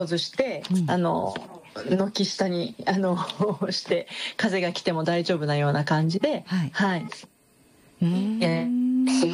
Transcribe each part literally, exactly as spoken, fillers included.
ずして、 うんあの軒下にあのして風が来ても大丈夫なような感じで、 はい、 はい、 うーん、 えー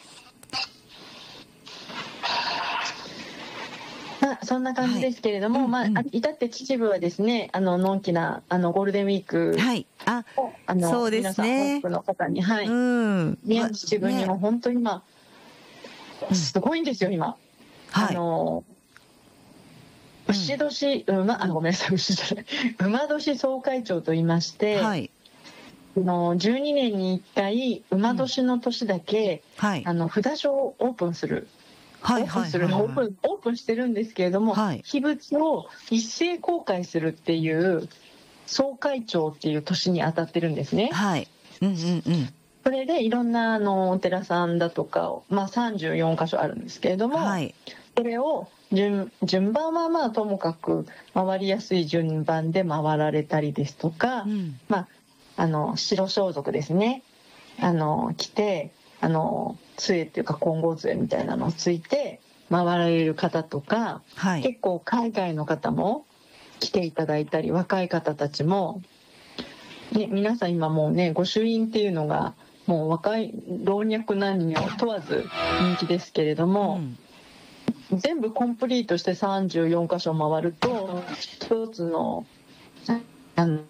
まあ、そんな感じですけれども、 はい、 まあ、 うんうん、 至って秩父はですね、あののんきなあのゴールデンウィークはい、あ、 をあのそうで皆さん多すね。 くの方に、はうい、 ん、 ね、 わ秩父にね、 も本当に今うん、 すごいんですよ今。あはい、 のうん、 牛年、馬あごめんなさい牛じゃない馬年総会長といいまして、 はい、 あのじゅうにねんにいっかい馬年の年だけ、 はい、 あの札所をオープンするはい、 オープンはい、 するオーはい、はい、 プンオープンしてるんですけれども、 はい、 秘仏を一斉公開するっていう総会長っていう年に当たってるんですね。 はい、うんうんうん、 それでいろんなあのお寺さんだとかを、まあ、さんじゅうよんかしょあるんですけれども、 はい、 それを 順, 順番はまあともかく回りやすい順番で回られたりですとか、 うん、 まあ、あの白装束ですね、あの着てあの杖っていうか金剛杖みたいなのをついて回られる方とか、 はい、 結構海外の方も来ていただいたり、若い方たちも、ね、皆さん今もうね御朱印っていうのがもう若い老若男女問わず人気ですけれども、 うん、 全部コンプリートしてさんじゅうよんかしょ回ると一つのあの、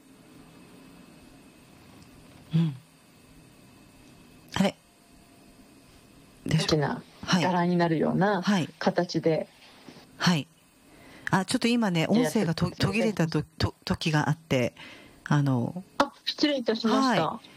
うん、あれでしょ、 大きなはい、 柄になるようなはい、 形で、 はい、あ、ちょっと今ね、音声がと途切れたとと時があって、あの、 あ、失礼いたしました。 はい、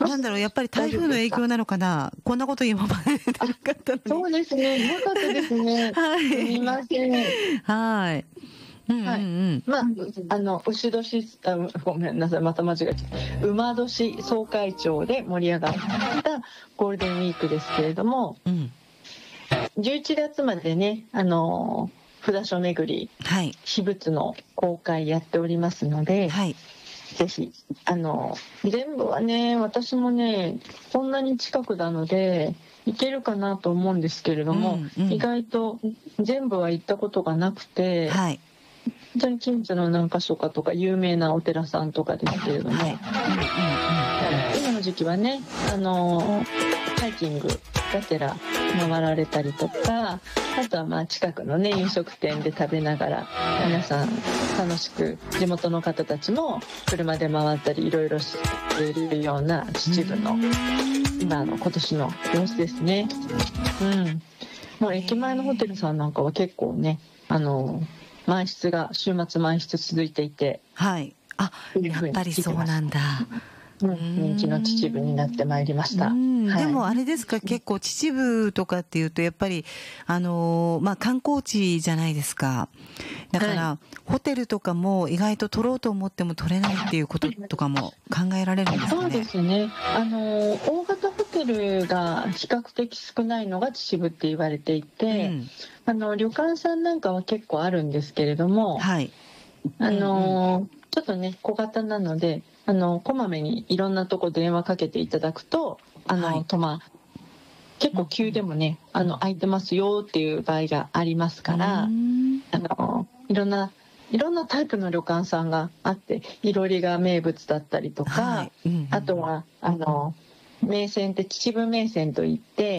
なんだろう、やっぱり台風の影響なのかな、こんなこと今までなかったのに。 そうですね、よかったですね。 はい、 すみません。 はい、うんうんはい、 うん、 まあ、あの牛年あごめんなさいまた間違えちゃった馬年総会長で盛り上がったゴールデンウィークですけれども、 うん、 じゅういちがつまでね、あの札所巡り、 はい、 秘仏の公開やっておりますので、 はい、 ぜひあの全部はね私もねこんなに近くなので行けるかなと思うんですけれども、 うんうん、 意外と全部は行ったことがなくて、 はい、 本当に近所の何か所かとか有名なお寺さんとかですけれども、 はい、うんうん今の時期はねあのハイキングがてら回られたりとか、あとはまあ近くのね飲食店で食べながら皆さん楽しく地元の方たちも車で回ったりいろいろしているような秩父の今の今年の様子ですね。うん、もう駅前のホテルさんなんかは結構ねあの満室が週末満室続いていて、 はい、あ、やっぱりそうなんだ。 うん、人気の秩父になってまいりました。 うん、 はい、 でもあれですか、結構秩父とかっていうとやっぱりあのー、まあ観光地じゃないですか。だから、はい、ホテルとかも意外と取ろうと思っても取れないっていうこととかも考えられるんですかね。 そうですね。あの大型ホテルが比較的少ないのが秩父って言われていて、うん、あの旅館さんなんかは結構あるんですけれども、 はい、 あの、 うんうん、 ちょっとね小型なのであのこまめにいろんなとこ電話かけていただくとあの、はい、とまあ結構急でもね、うん、あの空いてますよっていう場合がありますから、うん、あのいろんないろんなタイプの旅館さんがあっていろりが名物だったりとか、はい、うんうん、あとはあの銘仙って秩父銘仙といって、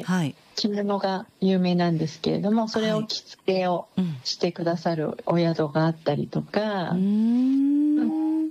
はい、着物が有名なんですけれどもそれを着付けをしてくださるお宿があったりとか、はい、うん、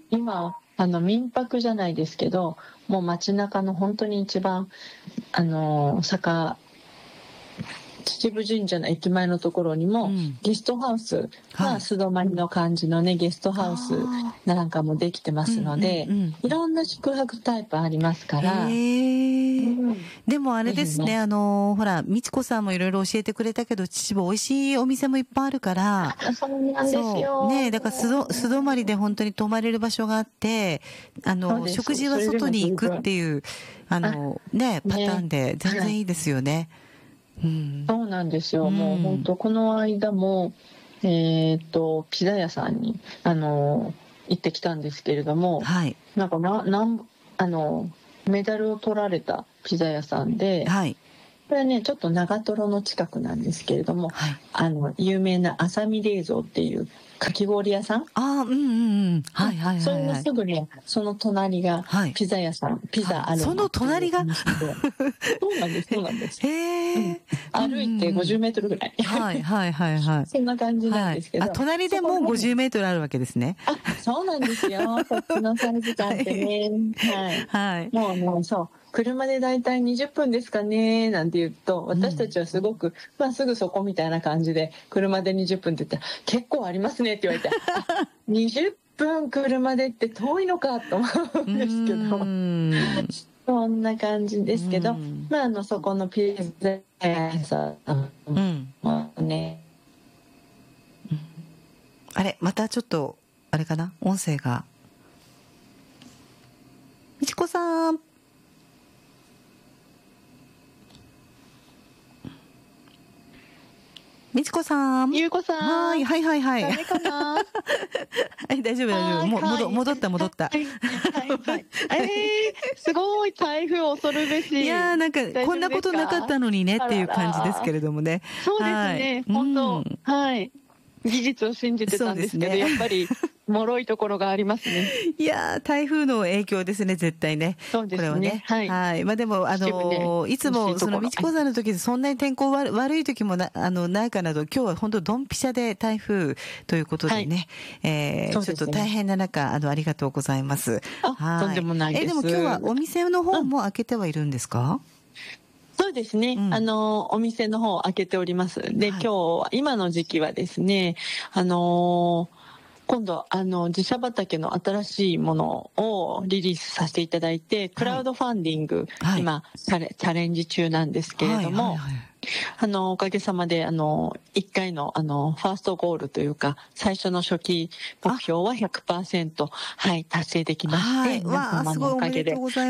今あの民泊じゃないですけどもう街中の本当に一番あの坂秩父神社の駅前のところにも、うん、ゲストハウス、まあ、素泊まりの感じのねゲストハウスなんかもできてますので、うんうんうん、いろんな宿泊タイプありますから。 へー、うん、でもあれですね、ね、あのほら美智子さんもいろいろ教えてくれたけど秩父美味しいお店もいっぱいあるから、 そうなんですよね、だから素ど素泊まりで本当に泊まれる場所があってあの食事は外に行くっていうあの、ね、パターンで全然いいですよね、はい、 うん、そうなんですよ、うん、もう本当この間も、えー、とピザ屋さんにあの行ってきたんですけれども、はい、なんかななんあのメダルを取られたピザ屋さんで、はい、これはねちょっと長瀞の近くなんですけれども、はい、あの有名な浅見冷蔵っていうかき氷屋さん、 ああ、うんうんうん。はいはいはい、 そはい。 のすぐにその隣がピザ屋さん、はい、ピザある、 その隣がそうなんです、そうなんです。 へえ、うん、 歩いてごじゅうメートルぐらい。 はいはいはいはい。 そんな感じなんですけど。はい、 あ、隣でもごじゅうメートルあるわけですね。 あ、そうなんですよ。こっちのサイズ感ってね。はい。はい。もうもうそう。車でだいたいにじゅっぷんですかねなんて言うと、私たちはすごく、うん、まあすぐそこみたいな感じで、車でにじゅっぷんって言ったら、結構ありますねって言われて、あ、にじゅっぷん車でって遠いのかと思うんですけど、そんな感じですけど、まああの、そこのピザ屋さんもね、 うん、あれ、またちょっと、あれかな、音声が。みちこさん。みちこさん。 ゆうこさん。 はい、はいはいはい。 ダメかなはい、 大丈夫大丈夫。も、戻、戻った戻った。 はいはい。えー、すごい台風恐るべし。 いやー、なんか、こんなことなかったのにねっていう感じですけれどもね。 そうですね。本当、はい。技術を信じてたんですけど、やっぱり、脆いところがありますね。 いやー、台風の影響ですね、絶対ね。 そうですね。 これはね。はい。はい。まあでも、あの、いつも、その、みちこさんの時でそんなに天候悪悪い時もな、あの、ないかなと、今日は本当ドンピシャで台風ということでね。えー、ちょっと大変な中、あの、ありがとうございます。 はい。とんでもないです。 え、でも今日はお店の方も開けてはいるんですか？ そうですね、うん、あのお店の方を開けております。で、はい、今日は今の時期はですね、あのー、今度あの自社畑の新しいものをリリースさせていただいて、はい、クラウドファンディング、はい、今チャレ、チャレンジ中なんですけれども、はいはいはい、あのおかげさまであのいっかいのあのファーストゴールというか最初の初期目標は ひゃくパーセント、はい、達成できまして、 皆様のおかげで、 はい、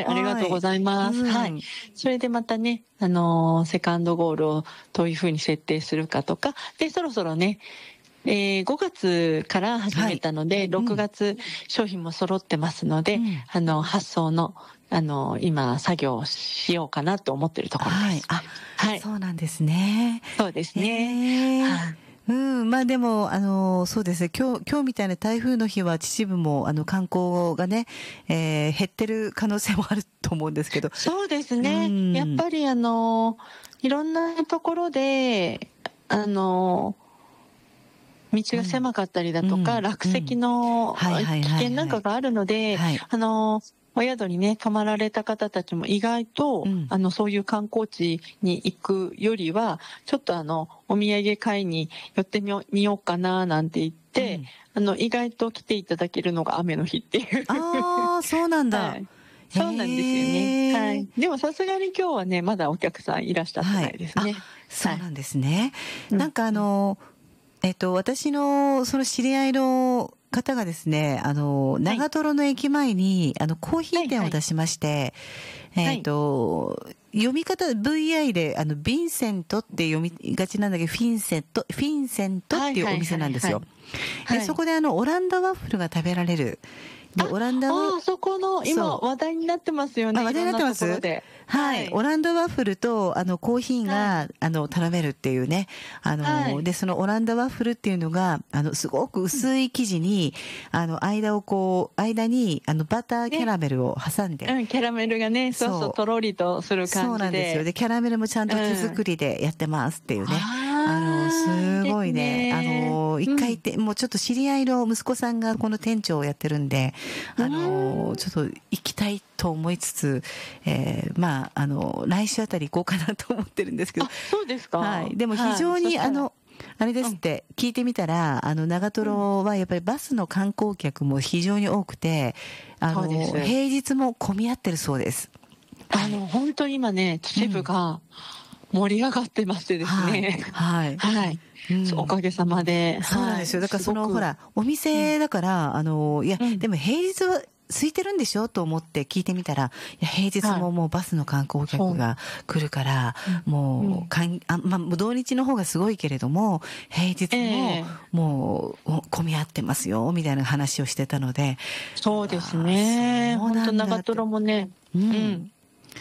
ありがとうございます。はい、それでまたね、あのセカンドゴールをどういうふうに設定するかとか、でそろそろね。えー、ごがつから始めたので、はい、ろくがつ商品も揃ってますので、うん、あの発送のあの今作業をしようかなと思っているところです。はい、 あ、はい、そうなんですね。 そうですね。はい、 うん、まあでも、あの、そうですね、今日、今日みたいな台風の日は秩父も、あの、観光がね、えー、減ってる可能性もあると思うんですけど。 そうですね。うん、やっぱりあの、いろんなところで、あの、道が狭かったりだとか、うん、落石の危険なんかがあるので、あの、お宿にね、泊まられた方たちも意外と、うん、あの、そういう観光地に行くよりは、ちょっとあの、お土産買いに寄ってみよみようかな、なんて言って、うん、あの、意外と来ていただけるのが雨の日っていう。 ああ、そうなんだ。はい、 そうなんですよね。はい。でもさすがに今日はね、まだお客さんいらっしゃってないですね。はい、 そうなんですね。はい、なんかあの、えっと、私の、その知り合いの方がですね、あの、長瀞の駅前に、あの、コーヒー店を出しまして、はいはい、えっと、読み方、ブイアイ で、あの、ヴィンセントって読みがちなんだけど、フィンセント、フィンセントっていうお店なんですよ。で、そこであの、オランダワッフルが食べられる。で、オランダは、ああ、そこの、今、話題になってますよね。 話題になってます。はい。オランダワッフルと、あの、コーヒーが、はい、あの、頼めるっていうね。あの、はい、で、そのオランダワッフルっていうのが、あの、すごく薄い生地に、うん、あの、間をこう、間に、あの、バターキャラメルを挟んで。 ね、うん、キャラメルがね、そうそう、とろりとする感じで。そうなんですよ。 で、キャラメルもちゃんと手作りでやってますっていうね。うんあの、すごいね、あの、一回行って、うん、もうちょっと知り合いの息子さんがこの店長をやってるんで、あの、ちょっと行きたいと思いつつ、えー、まあ、あの、来週あたり行こうかなと思ってるんですけど。 あ、そうですか。 はい。でも非常に、はい、あの、あれですって、聞いてみたら、あの、長瀞はやっぱりバスの観光客も非常に多くて、あの、平日も混み合ってるそうです。 あの、本当に今ね、秩父が、うん盛り上がってましてですね。 はい。 はい。はい、うん、おかげさまで。 そうなんですよ。だからその、ほら、お店だから、うん、あの、いや、うん、でも平日は空いてるんでしょと思って聞いてみたら、いや、平日ももうバスの観光客が来るから、はい、もう、かん、あ、まあ、土日の方がすごいけれども、平日も、もう、混み合ってますよ、みたいな話をしてたので。 そうですね。本当長瀞もね。うん。 ね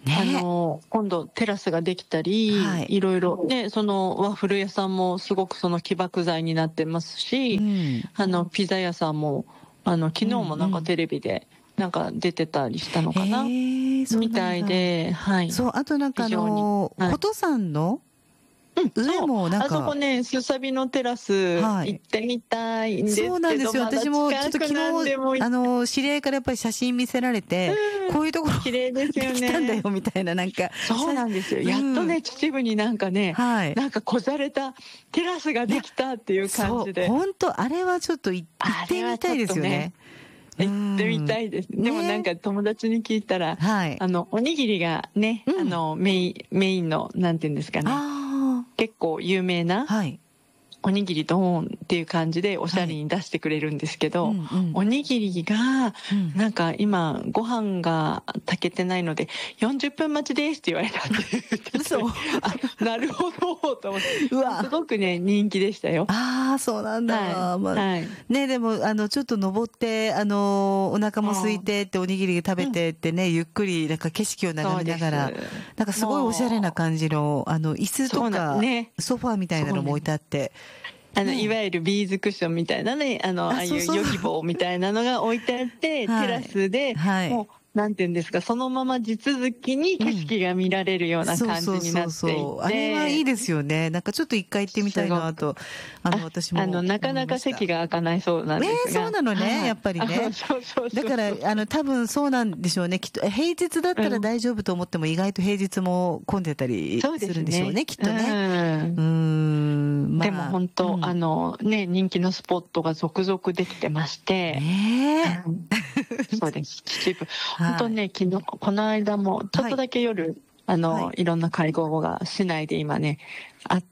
あの今度テラスができたり、はい、いろいろね、そのワッフル屋さんもすごくその起爆剤になってますし、うん、あのピザ屋さんもあの昨日もなんかテレビでなんか出てたりしたのかな、うんうん、みたいで、はい。 そう、あとなんかあのフォトさんの上もなんか、 あそこね、すさびのテラス行ってみたいんですけど、 そうなんですよ。私もちょっと昨日あの知り合いからやっぱり写真見せられて、うん、こういうところ綺麗ですよね。 来たんだよみたいな、なんかそうなんですよ。やっとね、うん、秩父になんかね、はい、なんかこじゃれたテラスができたっていう感じで、 本当あれはちょっと行ってみたいですよね。 行ってみたいです。でもなんか友達に聞いたら、はい、あのおにぎりがね、うん、あのメインメインのなんていうんですかね。結構有名な、はい、おにぎりドーンっていう感じでおしゃれに出してくれるんですけど、はいうんうん、おにぎりが、うん、なんか今ご飯が炊けてないのでよんじゅっぷん待ちですって言われたって言ってそうあなるほどと思ってうわすごくね人気でしたよ。 ああそうなんだ、はいまあはい、ねでもあのちょっと登ってあのお腹も空いてっておにぎり食べてってね、うん、ゆっくりなんか景色を眺めながらなんかすごいおしゃれな感じのあの椅子とか、ね、ソファーみたいなのも置いてあって。 あの、ね、いわゆるビーズクッションみたいなね、あの、ああいうヨギボーみたいなのが置いてあって、はい、テラスで、はい、もう、なんていうんですか、そのまま地続きに景色が見られるような感じになっていて、うん、 あれはいいですよね。なんかちょっと一回行ってみたいなと、あの、私も。 あの、なかなか席が開かないそうなんですが。 えー、そうなのね、はい、やっぱりね。そうそうそうだから、あの、多分そうなんでしょうね。きっと、平日だったら大丈夫と思っても、意外と平日も混んでたりするんでしょうね、うねきっとね。うん。うんまあ、でも本当、うん、あの、ね、人気のスポットが続々できてまして。 ねえ。そうです。秩父。本当ね、昨日、この間も、ちょっとだけ夜、はい、あの、はい、いろんな会合が市内で今ね、あって、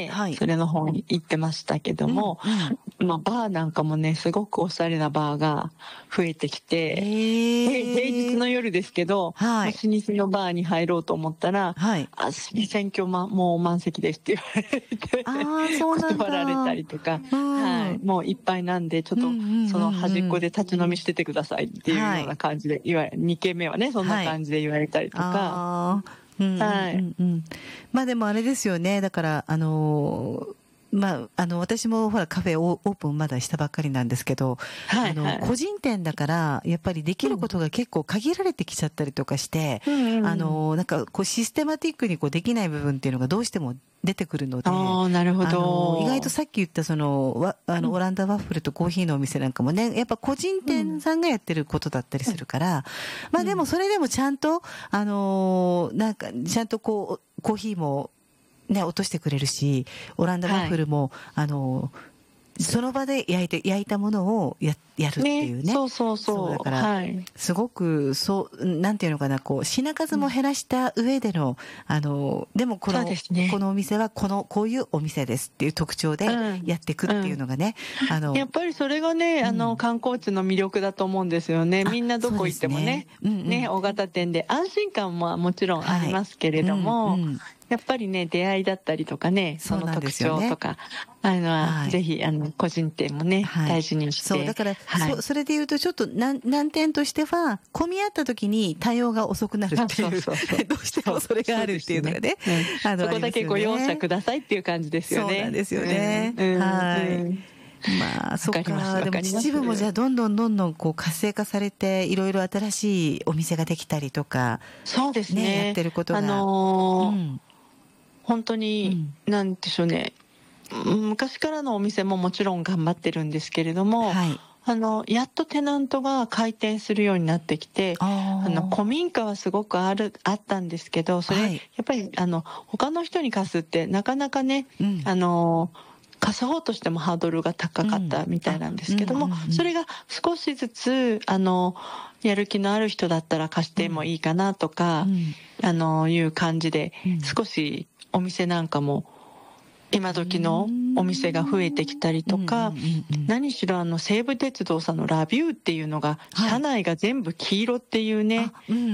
はい、それの方に行ってましたけども、うん、まあ、バーなんかもね、すごくおしゃれなバーが増えてきて、平日の夜ですけど、はい、老舗のバーに入ろうと思ったら、はい、あ、すみません、今日、ま、もう満席ですって言われて、 あそうなんだ断られたりとか、はい、もういっぱいなんで、ちょっとその端っこで立ち飲みしててくださいっていうような感じで、いわゆるにけんめはね、そんな感じで言われたりとか、はいうんはい、うんうん、まあでもあれですよね。だからあのーまあ、あの私もほらカフェオープンまだしたばっかりなんですけど、はいはい、あの個人店だからやっぱりできることが結構限られてきちゃったりとかして、うん、あのなんかこうシステマティックにこうできない部分っていうのがどうしても出てくるので、 あなるほど意外とさっき言ったそのわあのオランダワッフルとコーヒーのお店なんかもねやっぱ個人店さんがやってることだったりするから、うん、まあでもそれでもちゃんとあのなんかちゃんとこうコーヒーもね、落としてくれるし、オランダワッフルも、はい、あの、その場で焼いて、焼いたものをや、やるっていうね。ねそうそうそう。 そうだから、はい、すごく、そう、なんていうのかな、こう、品数も減らした上での、うん、あの、でもこの、ね、このお店は、この、こういうお店ですっていう特徴でやっていくっていうのがね、 うん、あの、やっぱりそれがね、あの、観光地の魅力だと思うんですよね。みんなどこ行ってもね、ね、うんうん、ね、大型店で安心感ももちろんありますけれども、はいうんうんやっぱりね、出会いだったりとかね、その特徴とか、あのは、はい、ぜひ、あの、個人店もね、はい、大事にして。 そう、だから、はい、そ、それで言うと、ちょっと難、難点としては、混み合った時に対応が遅くなるっていう、そうそうそうどうしてもそれがあるっていうのがね。そ, ねうん、そこだけご容赦くださいっていう感じですよね。 そうなんですよね。うん、はい。うんまあ、そっか。でも秩父もじゃあどんどんどんどんこう活性化されて、いろいろ新しいお店ができたりとか。 そうですね。 ねやってることが。 あのーうん本当に、うん、なんでしょうね。昔からのお店ももちろん頑張ってるんですけれども、はい、あの、やっとテナントが開店するようになってきて、あの、古民家はすごくある、あったんですけど、それ、はい、やっぱり、あの、他の人に貸すってなかなかね、うん、あの、貸そうとしてもハードルが高かったみたいなんですけども、うんうんうんうん、それが少しずつ、あの、やる気のある人だったら貸してもいいかなとか、うん、あの、いう感じで、少しお店なんかも、今時のお店が増えてきたりとか、うんうんうんうん、何しろあの西武鉄道さんのラビューっていうのが、はい、車内が全部黄色っていうね、あ、うんうんうん、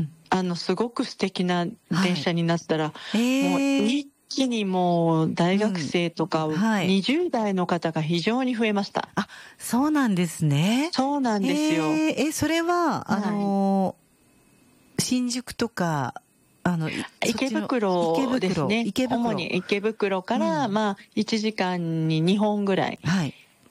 あのすごく素敵な電車になったら、はい、もう一気にもう大学生とかにじゅう代の方が非常に増えました。 うんはい、あ、そうなんですね。 そうなんですよ。 えー、えそれは、あのーはい新宿とか、あの、 池袋ですね。 池袋。 主に池袋から、うん、まあ、いちじかんににほんぐらい。 はい。